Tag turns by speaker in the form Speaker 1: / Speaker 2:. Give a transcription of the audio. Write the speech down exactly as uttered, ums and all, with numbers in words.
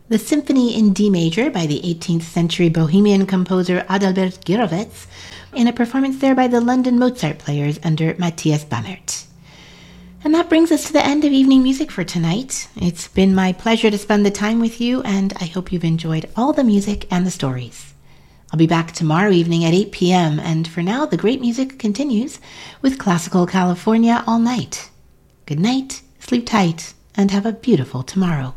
Speaker 1: The Symphony in D major by the eighteenth century Bohemian composer Adalbert Gyrowetz, in a performance there by the London Mozart Players under Matthias Bammert. And that brings us to the end of evening music for tonight. It's been my pleasure to spend the time with you, and I hope you've enjoyed all the music and the stories. I'll be back tomorrow evening at eight p.m., and for now, the great music continues with Classical California all night. Good night, sleep tight, and have a beautiful tomorrow.